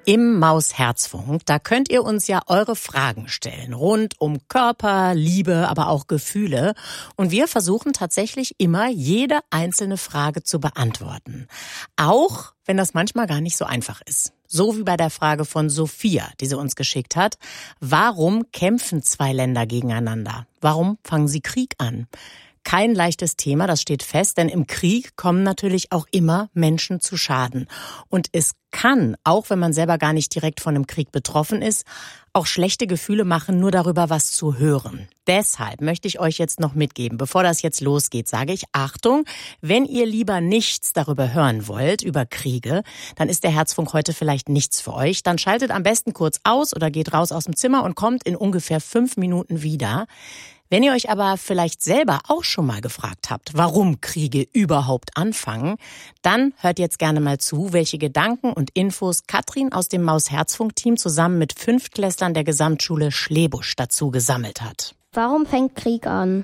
Im Maus-Herzfunk, da könnt ihr uns ja eure Fragen stellen, rund um Körper, Liebe, aber auch Gefühle. Und wir versuchen tatsächlich immer, jede einzelne Frage zu beantworten. Auch wenn das manchmal gar nicht so einfach ist. So wie bei der Frage von Sophia, die sie uns geschickt hat. Warum kämpfen zwei Länder gegeneinander? Warum fangen sie Krieg an? Kein leichtes Thema, das steht fest, denn im Krieg kommen natürlich auch immer Menschen zu Schaden. Und es kann, auch wenn man selber gar nicht direkt von einem Krieg betroffen ist, auch schlechte Gefühle machen, nur darüber was zu hören. Deshalb möchte ich euch jetzt noch mitgeben, bevor das jetzt losgeht, sage ich, Achtung, wenn ihr lieber nichts darüber hören wollt, über Kriege, dann ist der Herzfunk heute vielleicht nichts für euch. Dann schaltet am besten kurz aus oder geht raus aus dem Zimmer und kommt in ungefähr 5 Minuten wieder. Wenn ihr euch aber vielleicht selber auch schon mal gefragt habt, warum Kriege überhaupt anfangen, dann hört jetzt gerne mal zu, welche Gedanken und Infos Katrin aus dem Maus-Herzfunk-Team zusammen mit 5-Klässlern der Gesamtschule Schlebusch dazu gesammelt hat. Warum fängt Krieg an?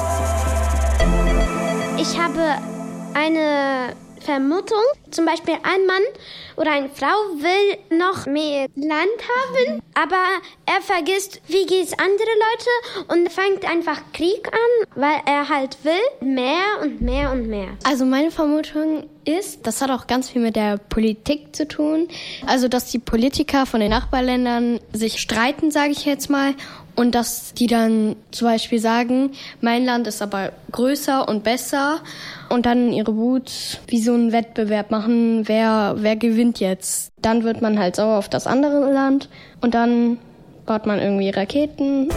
Ich habe eine Vermutung, zum Beispiel ein Mann oder eine Frau will noch mehr Land haben, aber er vergisst, wie geht's andere Leute und fängt einfach Krieg an, weil er halt will mehr und mehr und mehr. Also meine Vermutung ist, das hat auch ganz viel mit der Politik zu tun, also dass die Politiker von den Nachbarländern sich streiten, sage ich jetzt mal, und dass die dann zum Beispiel sagen, mein Land ist aber größer und besser und dann ihre Wut wie so einen Wettbewerb machen, wer gewinnt jetzt. Dann wird man halt sauer auf das andere Land und dann baut man irgendwie Raketen.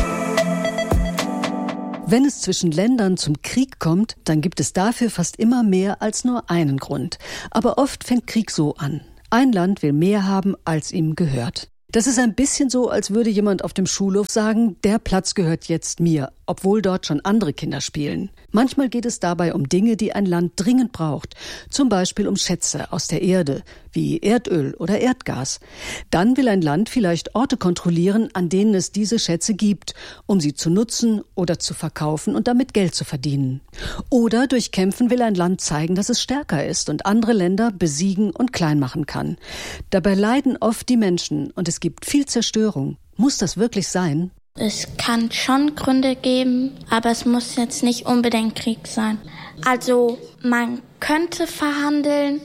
Wenn es zwischen Ländern zum Krieg kommt, dann gibt es dafür fast immer mehr als nur einen Grund. Aber oft fängt Krieg so an. Ein Land will mehr haben, als ihm gehört. Das ist ein bisschen so, als würde jemand auf dem Schulhof sagen, der Platz gehört jetzt mir, obwohl dort schon andere Kinder spielen. Manchmal geht es dabei um Dinge, die ein Land dringend braucht. Zum Beispiel um Schätze aus der Erde, wie Erdöl oder Erdgas. Dann will ein Land vielleicht Orte kontrollieren, an denen es diese Schätze gibt, um sie zu nutzen oder zu verkaufen und damit Geld zu verdienen. Oder durch Kämpfen will ein Land zeigen, dass es stärker ist und andere Länder besiegen und klein machen kann. Dabei leiden oft die Menschen und es gibt viel Zerstörung. Muss das wirklich sein? Es kann schon Gründe geben, aber es muss jetzt nicht unbedingt Krieg sein. Also man könnte verhandeln,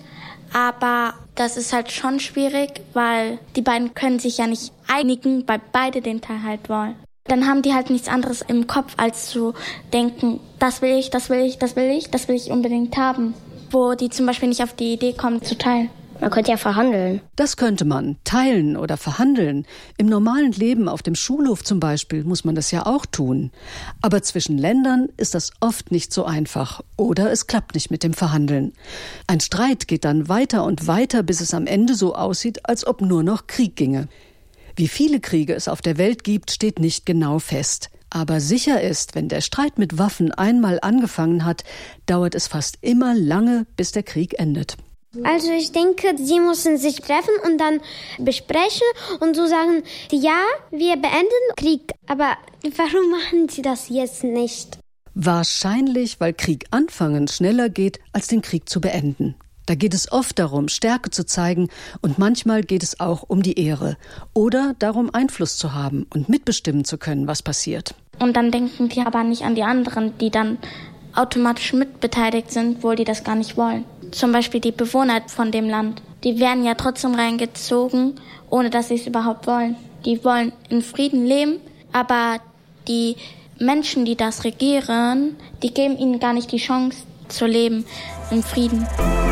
aber das ist halt schon schwierig, weil die beiden können sich ja nicht einigen, weil beide den Teil halt wollen. Dann haben die halt nichts anderes im Kopf, als zu denken, das will ich, das will ich, das will ich, das will ich unbedingt haben. Wo die zum Beispiel nicht auf die Idee kommen, zu teilen. Man könnte ja verhandeln. Das könnte man, teilen oder verhandeln. Im normalen Leben auf dem Schulhof zum Beispiel muss man das ja auch tun. Aber zwischen Ländern ist das oft nicht so einfach. Oder es klappt nicht mit dem Verhandeln. Ein Streit geht dann weiter und weiter, bis es am Ende so aussieht, als ob nur noch Krieg ginge. Wie viele Kriege es auf der Welt gibt, steht nicht genau fest. Aber sicher ist, wenn der Streit mit Waffen einmal angefangen hat, dauert es fast immer lange, bis der Krieg endet. Also ich denke, sie müssen sich treffen und dann besprechen und so sagen, ja, wir beenden Krieg. Aber warum machen sie das jetzt nicht? Wahrscheinlich, weil Krieg anfangen schneller geht, als den Krieg zu beenden. Da geht es oft darum, Stärke zu zeigen und manchmal geht es auch um die Ehre oder darum, Einfluss zu haben und mitbestimmen zu können, was passiert. Und dann denken die aber nicht an die anderen, die dann automatisch mitbeteiligt sind, obwohl die das gar nicht wollen. Zum Beispiel die Bewohner von dem Land. Die werden ja trotzdem reingezogen, ohne dass sie es überhaupt wollen. Die wollen in Frieden leben, aber die Menschen, die das regieren, die geben ihnen gar nicht die Chance zu leben in Frieden.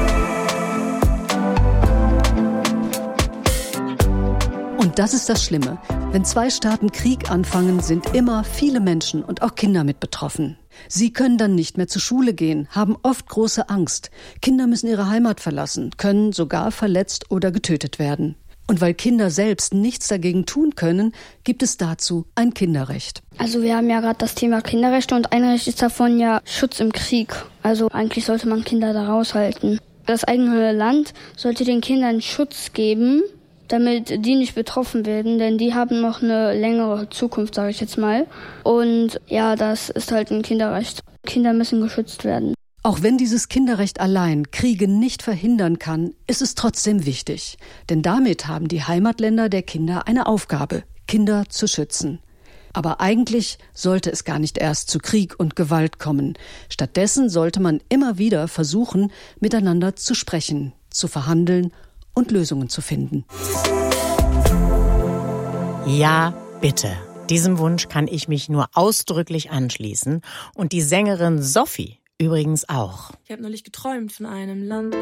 Und das ist das Schlimme. Wenn zwei Staaten Krieg anfangen, sind immer viele Menschen und auch Kinder mit betroffen. Sie können dann nicht mehr zur Schule gehen, haben oft große Angst. Kinder müssen ihre Heimat verlassen, können sogar verletzt oder getötet werden. Und weil Kinder selbst nichts dagegen tun können, gibt es dazu ein Kinderrecht. Also wir haben ja gerade das Thema Kinderrechte und ein Recht ist davon ja Schutz im Krieg. Also eigentlich sollte man Kinder da raushalten. Das eigene Land sollte den Kindern Schutz geben, damit die nicht betroffen werden, denn die haben noch eine längere Zukunft, sage ich jetzt mal. Und ja, das ist halt ein Kinderrecht. Kinder müssen geschützt werden. Auch wenn dieses Kinderrecht allein Kriege nicht verhindern kann, ist es trotzdem wichtig. Denn damit haben die Heimatländer der Kinder eine Aufgabe, Kinder zu schützen. Aber eigentlich sollte es gar nicht erst zu Krieg und Gewalt kommen. Stattdessen sollte man immer wieder versuchen, miteinander zu sprechen, zu verhandeln und Lösungen zu finden. Ja, bitte. Diesem Wunsch kann ich mich nur ausdrücklich anschließen. Und die Sängerin Sophie übrigens auch. Ich habe neulich geträumt von einem Land